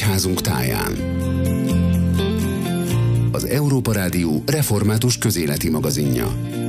egyházunk táján. Az Európa Rádió református közéleti magazinja.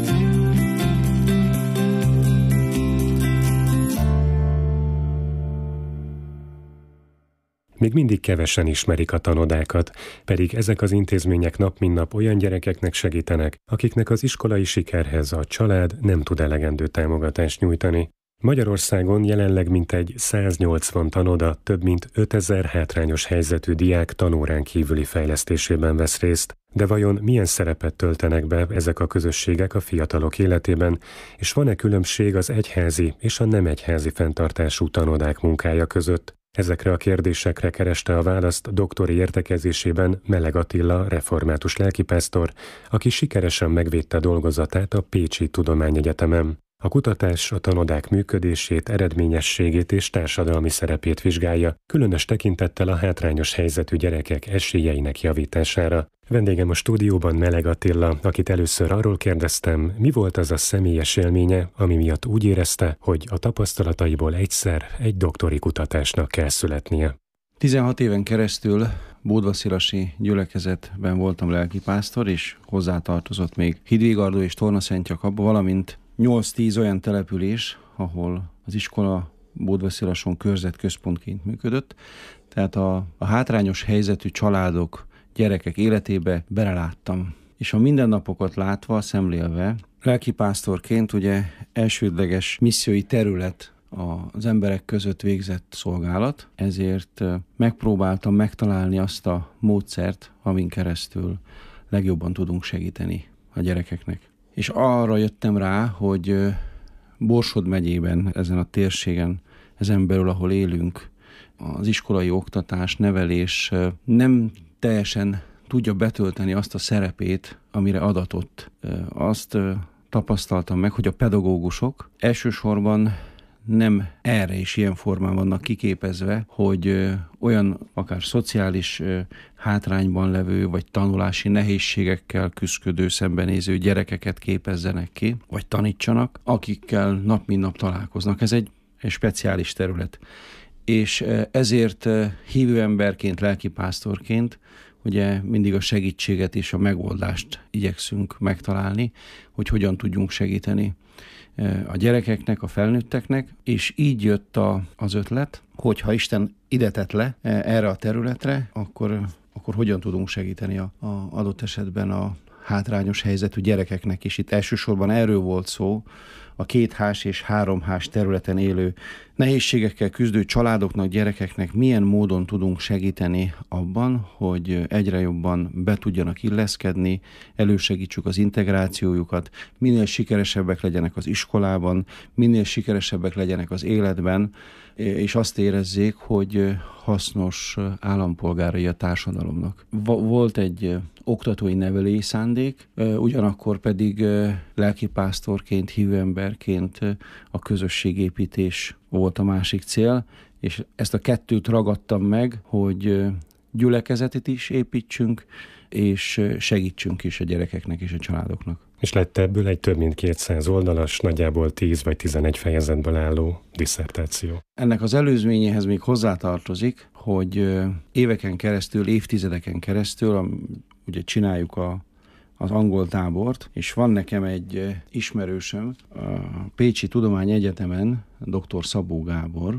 Még mindig kevesen ismerik a tanodákat, pedig ezek az intézmények nap mint nap olyan gyerekeknek segítenek, akiknek az iskolai sikerhez a család nem tud elegendő támogatást nyújtani. Magyarországon jelenleg mintegy 180 tanoda több mint 5000 hátrányos helyzetű diák tanórán kívüli fejlesztésében vesz részt. De vajon milyen szerepet töltenek be ezek a közösségek a fiatalok életében, és van-e különbség az egyházi és a nem egyházi fenntartású tanodák munkája között? Ezekre a kérdésekre kereste a választ doktori értekezésében Meleg Attila református lelkipásztor, aki sikeresen megvédte dolgozatát a Pécsi Tudományegyetemen. A kutatás a tanodák működését, eredményességét és társadalmi szerepét vizsgálja, különös tekintettel a hátrányos helyzetű gyerekek esélyeinek javítására. Vendégem a stúdióban Meleg Attila, akit először arról kérdeztem, mi volt az a személyes élménye, ami miatt úgy érezte, hogy a tapasztalataiból egyszer egy doktori kutatásnak kell születnie. 16 éven keresztül Bódvaszilasi gyülekezetben voltam lelkipásztor, és hozzátartozott még Hidvégardó és Tornaszentjakab, valamint 8-10 olyan település, ahol az iskola Bódvacilason körzetközpontként működött. Tehát a hátrányos helyzetű családok, gyerekek életébe beleláttam. És a mindennapokat látva, szemlélve, lelkipásztorként ugye elsődleges missziói terület az emberek között végzett szolgálat, ezért megpróbáltam megtalálni azt a módszert, amin keresztül legjobban tudunk segíteni a gyerekeknek. És arra jöttem rá, hogy Borsod megyében, ezen a térségen, ezen belül, ahol élünk, az iskolai oktatás, nevelés nem teljesen tudja betölteni azt a szerepét, amire adatott. Azt tapasztaltam meg, hogy a pedagógusok elsősorban nem erre is ilyen formán vannak kiképezve, hogy olyan akár szociális hátrányban levő, vagy tanulási nehézségekkel küszködő, szembenéző gyerekeket képezzenek ki, vagy tanítsanak, akikkel nap mint nap találkoznak. Ez egy speciális terület. És ezért hívő emberként, lelkipásztorként ugye mindig a segítséget és a megoldást igyekszünk megtalálni, hogy hogyan tudjunk segíteni a gyerekeknek, a felnőtteknek, és így jött az ötlet, hogy ha Isten ide tett le erre a területre, akkor hogyan tudunk segíteni a adott esetben a hátrányos helyzetű gyerekeknek, és itt elsősorban erről volt szó, a 2 hás és 3 hás területen élő nehézségekkel küzdő családoknak, gyerekeknek milyen módon tudunk segíteni abban, hogy egyre jobban be tudjanak illeszkedni, elősegítsük az integrációjukat, minél sikeresebbek legyenek az iskolában, minél sikeresebbek legyenek az életben, és azt érezzék, hogy hasznos állampolgárai a társadalomnak. Volt egy oktatói nevelői szándék, ugyanakkor pedig lelkipásztorként, hívőemberként a közösségépítés volt a másik cél, és ezt a kettőt ragadtam meg, hogy gyülekezetet is építsünk, és segítsünk is a gyerekeknek és a családoknak. És lett ebből egy több mint 200 oldalas, nagyjából 10 vagy 11 fejezetből álló disszertáció. Ennek az előzményéhez még hozzátartozik, hogy éveken keresztül, évtizedeken keresztül, ugye csináljuk az angol tábort, és van nekem egy ismerősöm, a Pécsi Tudományegyetemen, dr. Szabó Gábor,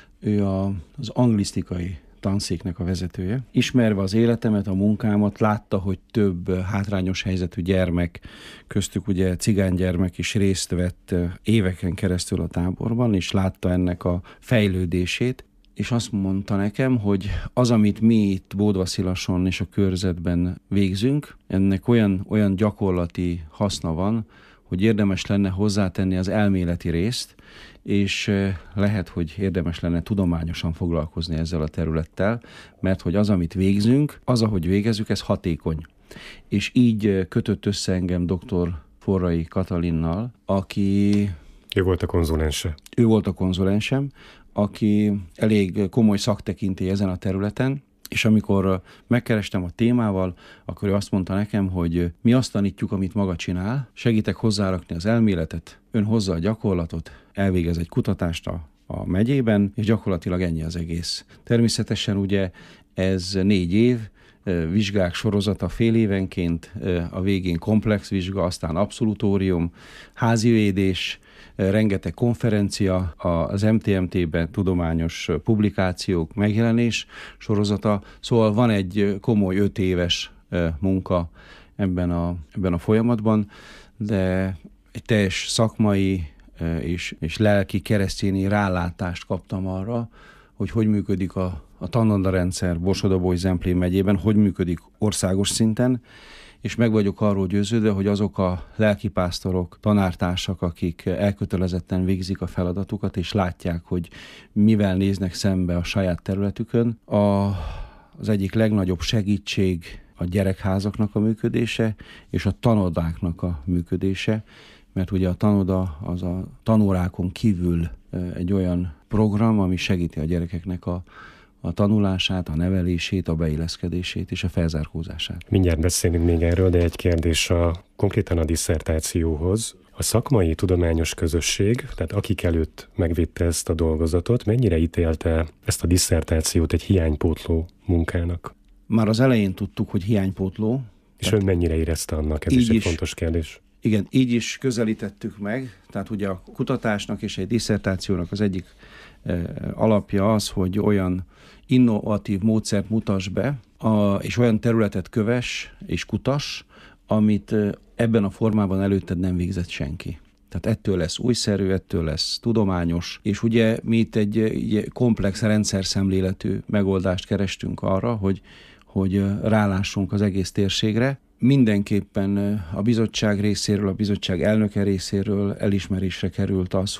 ő az anglisztikai tanszéknek a vezetője. Ismerve az életemet, a munkámat, látta, hogy több hátrányos helyzetű gyermek, köztük ugye cigánygyermek is részt vett éveken keresztül a táborban, és látta ennek a fejlődését, és azt mondta nekem, hogy az, amit mi itt Bódvacilason és a körzetben végzünk, ennek olyan gyakorlati haszna van, hogy érdemes lenne hozzátenni az elméleti részt, és lehet, hogy érdemes lenne tudományosan foglalkozni ezzel a területtel, mert hogy az, amit végzünk, az, ahogy végezzük, ez hatékony. És így kötött össze engem dr. Forrai Katalinnal, aki... Ő volt a konzulense. Ő volt a konzulensem, aki elég komoly szaktekintély ezen a területen, és amikor megkerestem a témával, akkor ő azt mondta nekem, hogy mi azt tanítjuk, amit maga csinál, segítek hozzárakni az elméletet, ön hozza a gyakorlatot, elvégez egy kutatást a a megyében, és gyakorlatilag ennyi az egész. Természetesen ugye ez 4 év, vizsgák sorozata fél évenként, a végén komplex vizsga, aztán abszolutórium, házivédés, rengeteg konferencia, az MTMT-ben tudományos publikációk, megjelenés sorozata, szóval van egy komoly 5 éves munka ebben a folyamatban, de egy teljes szakmai és lelki keresztényi rálátást kaptam arra, hogy működik a tanodarendszer Borsod-Abaúj-Zemplén megyében, hogy működik országos szinten, és meg vagyok arról győződve, hogy azok a lelkipásztorok, tanártársak, akik elkötelezetten végzik a feladatukat, és látják, hogy mivel néznek szembe a saját területükön, az egyik legnagyobb segítség a gyerekházaknak a működése, és a tanodáknak a működése, mert ugye a tanoda az a tanórákon kívül egy olyan program, ami segíti a gyerekeknek a tanulását, a nevelését, a beilleszkedését és a felzárkózását. Mindjárt beszélünk még erről, de egy kérdés konkrétan a disszertációhoz. A szakmai tudományos közösség, tehát akik előtt megvitte ezt a dolgozatot, mennyire ítélte ezt a disszertációt egy hiánypótló munkának? Már az elején tudtuk, hogy hiánypótló. És ön mennyire érezte annak? Ez is egy fontos kérdés. Igen, így is közelítettük meg. Tehát ugye a kutatásnak és egy disszertációnak az egyik alapja az, hogy olyan innovatív módszert mutass be, és olyan területet kövess és kutass, amit ebben a formában előtted nem végzett senki. Tehát ettől lesz újszerű, ettől lesz tudományos, és ugye mi itt egy komplex rendszerszemléletű megoldást kerestünk arra, hogy rálássunk az egész térségre. Mindenképpen a bizottság részéről, a bizottság elnöke részéről elismerésre került az,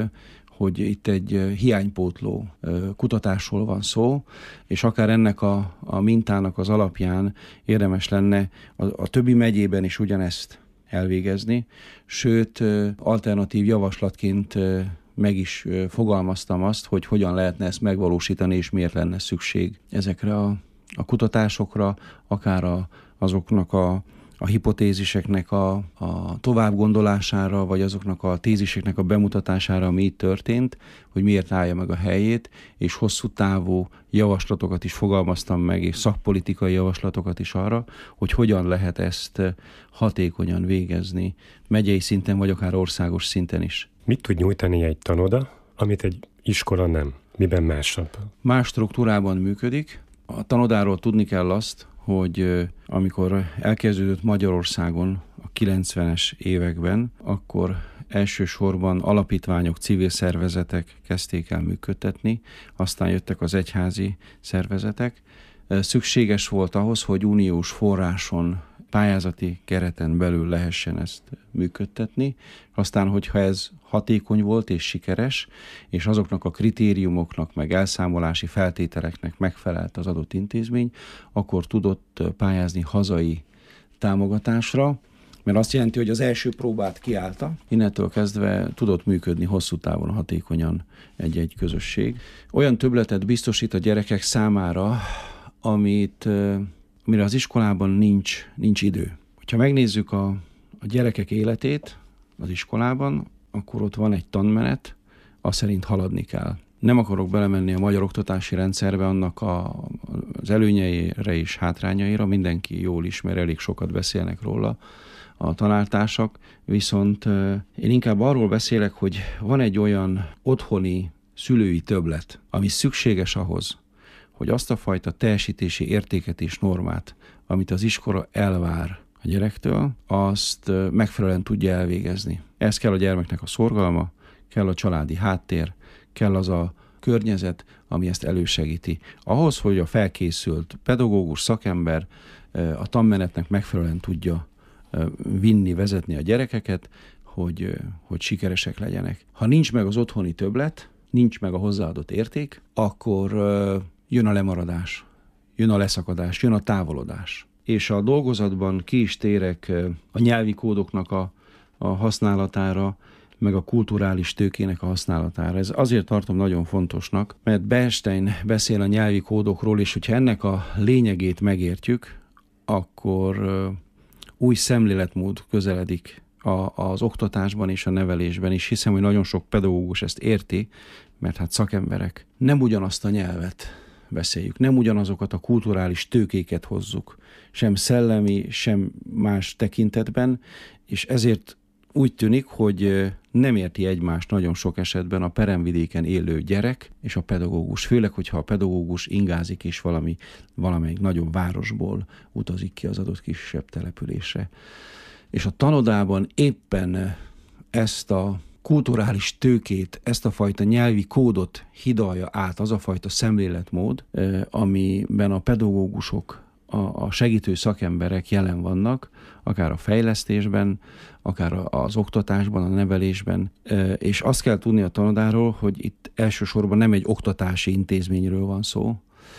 hogy itt egy hiánypótló kutatásról van szó, és akár ennek a mintának az alapján érdemes lenne a többi megyében is ugyanezt elvégezni, sőt, alternatív javaslatként meg is fogalmaztam azt, hogy hogyan lehetne ezt megvalósítani, és miért lenne szükség ezekre a kutatásokra, akár azoknak a hipotéziseknek a továbbgondolására, vagy azoknak a téziseknek a bemutatására, ami itt történt, hogy miért állja meg a helyét, és hosszú távú javaslatokat is fogalmaztam meg, és szakpolitikai javaslatokat is arra, hogy hogyan lehet ezt hatékonyan végezni, megyei szinten, vagy akár országos szinten is. Mit tud nyújtani egy tanoda, amit egy iskola nem? Miben másabb? Más struktúrában működik. A tanodáról tudni kell azt, hogy amikor elkezdődött Magyarországon a 90-es években, akkor elsősorban alapítványok, civil szervezetek kezdték el működtetni, aztán jöttek az egyházi szervezetek. Szükséges volt ahhoz, hogy uniós forráson, pályázati kereten belül lehessen ezt működtetni. Aztán, hogyha ez hatékony volt és sikeres, és azoknak a kritériumoknak, meg elszámolási feltételeknek megfelelt az adott intézmény, akkor tudott pályázni hazai támogatásra, mert azt jelenti, hogy az első próbát kiállta, innentől kezdve tudott működni hosszú távon hatékonyan egy közösség. Olyan többletet biztosít a gyerekek számára, amire az iskolában nincs idő. Ha megnézzük a gyerekek életét az iskolában, akkor ott van egy tanmenet, azt szerint haladni kell. Nem akarok belemenni a magyar oktatási rendszerbe, annak az előnyeire és hátrányaira, mindenki jól ismer, elég sokat beszélnek róla a tanártársak, viszont én inkább arról beszélek, hogy van egy olyan otthoni szülői többlet, ami szükséges ahhoz, hogy azt a fajta teljesítési értéket és normát, amit az iskola elvár a gyerektől, azt megfelelően tudja elvégezni. Ez kell a gyermeknek a szorgalma, kell a családi háttér, kell az a környezet, ami ezt elősegíti. Ahhoz, hogy a felkészült pedagógus, szakember a tanmenetnek megfelelően tudja vinni, vezetni a gyerekeket, hogy sikeresek legyenek. Ha nincs meg az otthoni többlet, nincs meg a hozzáadott érték, akkor jön a lemaradás, jön a leszakadás, jön a távolodás. És a dolgozatban ki is térek a nyelvi kódoknak a használatára, meg a kulturális tőkének a használatára. Ez azért tartom nagyon fontosnak, mert Bernstein beszél a nyelvi kódokról, és hogyha ennek a lényegét megértjük, akkor új szemléletmód közeledik az oktatásban és a nevelésben is. Hiszem, hogy nagyon sok pedagógus ezt érti, mert hát szakemberek. Nem ugyanazt a nyelvet beszéljük, nem ugyanazokat a kulturális tőkéket hozzuk, sem szellemi, sem más tekintetben, és ezért úgy tűnik, hogy nem érti egymást nagyon sok esetben a peremvidéken élő gyerek és a pedagógus. Főleg, hogyha a pedagógus ingázik és valamelyik nagyobb városból utazik ki az adott kisebb településre. És a tanodában éppen ezt a kulturális tőkét, ezt a fajta nyelvi kódot hidalja át az a fajta szemléletmód, amiben a pedagógusok, a segítő szakemberek jelen vannak, akár a fejlesztésben, akár az oktatásban, a nevelésben. És azt kell tudni a tanodáról, hogy itt elsősorban nem egy oktatási intézményről van szó.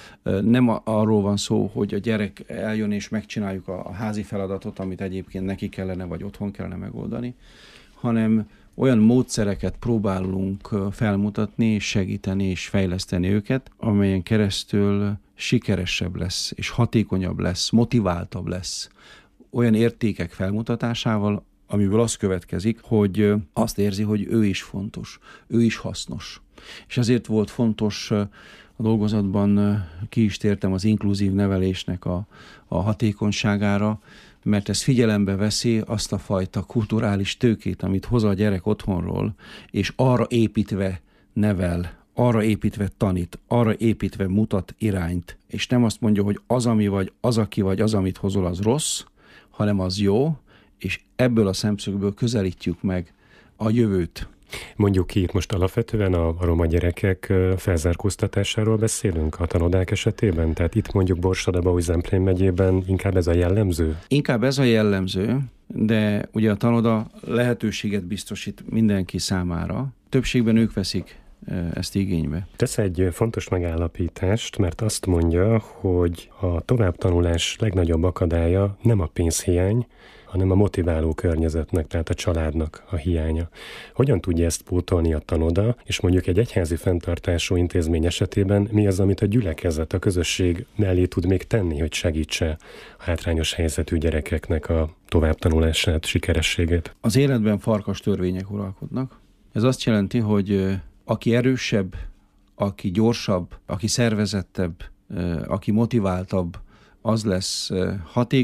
Nem arról van szó, hogy a gyerek eljön és megcsináljuk a házi feladatot, amit egyébként neki kellene, vagy otthon kellene megoldani, hanem olyan módszereket próbálunk felmutatni, és segíteni, és fejleszteni őket, amelyen keresztül sikeresebb lesz, és hatékonyabb lesz, motiváltabb lesz olyan értékek felmutatásával, amiből az következik, hogy azt érzi, hogy ő is fontos, ő is hasznos. És ezért volt fontos a dolgozatban, ki is tértem az inkluzív nevelésnek a hatékonyságára, mert ez figyelembe veszi azt a fajta kulturális tőkét, amit hoz a gyerek otthonról, és arra építve nevel, arra építve tanít, arra építve mutat irányt, és nem azt mondja, hogy az, ami vagy, az, aki vagy, az, amit hozol, az rossz, hanem az jó, és ebből a szemszögből közelítjük meg a jövőt. Mondjuk ki itt most alapvetően a roma gyerekek felzárkóztatásáról beszélünk a tanodák esetében? Tehát itt mondjuk Borsod-Abaúj-Zemplén megyében inkább ez a jellemző? Inkább ez a jellemző, de ugye a tanoda lehetőséget biztosít mindenki számára. Többségben ők veszik ezt igénybe. Tesz egy fontos megállapítást, mert azt mondja, hogy a továbbtanulás legnagyobb akadálya nem a pénzhiány, hanem a motiváló környezetnek, tehát a családnak a hiánya. Hogyan tudja ezt pótolni a tanoda, és mondjuk egy egyházi fenntartású intézmény esetében mi az, amit a gyülekezet, a közösség mellé tud még tenni, hogy segítse a hátrányos helyzetű gyerekeknek a továbbtanulását, sikerességét? Az életben farkas törvények uralkodnak. Ez azt jelenti, hogy aki erősebb, aki gyorsabb, aki szervezettebb, aki motiváltabb, az lesz hatékony,